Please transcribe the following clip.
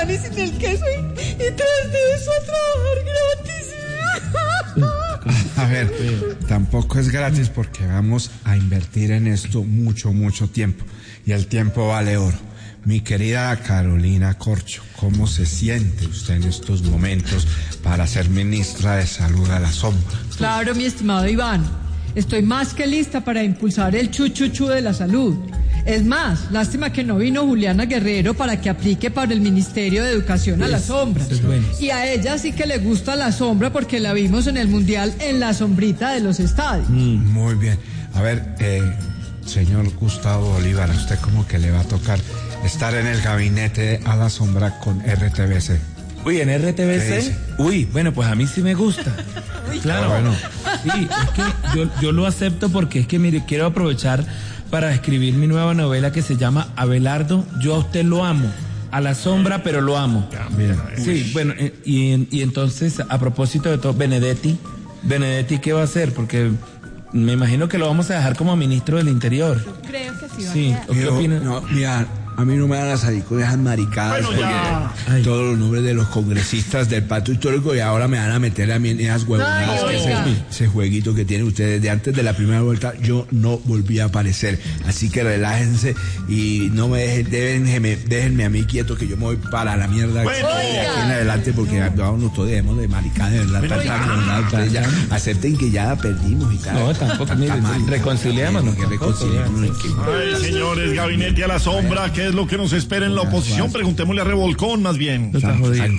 y sin el queso y tras de eso a trabajar gratis. A ver, tampoco es gratis porque vamos a invertir en esto mucho tiempo. Y el tiempo vale oro. Mi querida Carolina Corcho, ¿cómo se siente usted en estos momentos para ser ministra de Salud a la sombra? Claro, mi estimado Iván. Estoy más que lista para impulsar el chuchuchu de la salud. Es más, lástima que no vino Juliana Guerrero para que aplique para el Ministerio de Educación a la sombra. Y a ella sí que le gusta la sombra porque la vimos en el Mundial en la sombrita de los estadios. Muy bien. A ver, señor Gustavo Bolívar, ¿a usted cómo que le va a tocar estar en el gabinete a la sombra con RTBC? Uy, ¿en RTBC? Uy, bueno, pues a mí sí me gusta. Claro. Bueno. Sí, es que yo lo acepto porque es que, mire, quiero aprovechar para escribir mi nueva novela que se llama Abelardo, yo a usted lo amo. A la sombra, pero lo amo. Bien. Sí, bueno, y entonces, a propósito de todo, Benedetti, ¿qué va a hacer? Porque me imagino que lo vamos a dejar como ministro del Interior. Creo que sí va Sí, a quedar. ¿qué opina? No, mira, a mí no me van a salir con esas maricadas porque todos los nombres de los congresistas del pacto histórico y ahora me van a meter a mí en esas huevonadas. Ese jueguito que tienen ustedes de antes de la primera vuelta, yo no volví a aparecer. Así que relájense y no me déjenme a mí quieto que yo me voy para la mierda de aquí en adelante porque vámonos todos de maricadas, de verdad. Ustedes ya acepten que ya perdimos y tal. No, tampoco, mire, reconciliémonos. Ay, señores, gabinete a la sombra, ¿qué es lo que nos espera en la oposición? Preguntémosle a Revolcón, más bien. Está jodido.